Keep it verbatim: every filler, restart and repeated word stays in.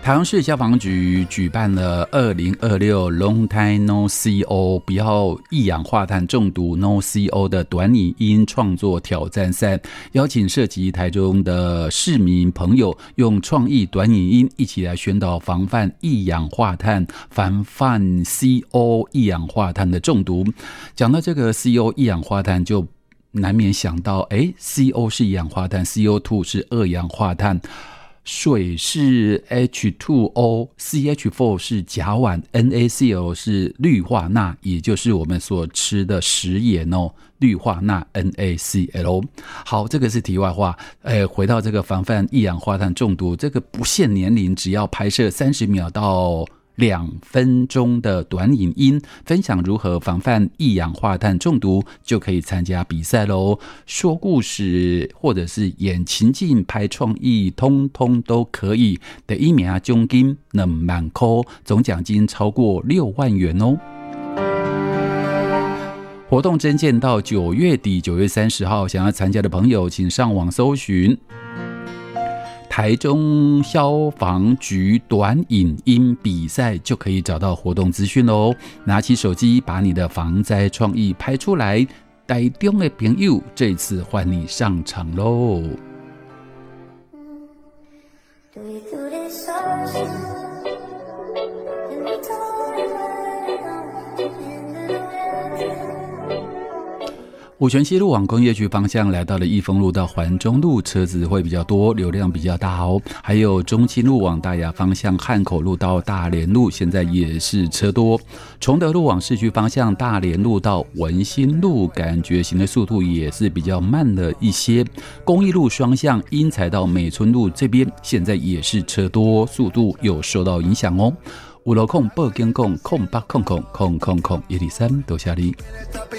台中市消防局举办了二零二六 Long Time No C O 不要一氧化碳中毒 No C O 的短影音创作挑战赛，邀请涉及台中的市民朋友用创意短影音一起来宣导防范一氧化碳，防范 C O 一氧化碳的中毒。讲到这个 C O 一氧化碳，就难免想到，诶 C O 是一氧化碳 C O 二 是二氧化碳，水是 H 二 O， C H 四 是甲烷， NaCl 是氯化钠，也就是我们所吃的食盐哦，氯化钠 NaCl。 好，这个是题外话。呃，回到这个防范一氧化碳中毒，这个不限年龄，只要拍摄三十秒到两分钟的短影音，分享如何防范一氧化碳中毒，就可以参加比赛咯。说故事或者是演情境、拍创意，通通都可以。第一名奖金两万块，总奖金超过六万元哦。活动征件到九月底，九月三十号，想要参加的朋友，请上网搜寻台中消防局短影音比赛，就可以找到活动资讯咯。拿起手机，把你的防灾创意拍出来。台中的朋友，这次换你上场咯。五权西路往工业区方向来到了益丰路到环中路，车子会比较多，流量比较大哦。还有中清路往大雅方向，汉口路到大连路现在也是车多。崇德路往市区方向，大连路到文心路感觉行的速度也是比较慢了一些。公益路双向因材到美村路这边现在也是车多，速度有受到影响哦。五楼控报警控控八控控控控控一二三，多谢你。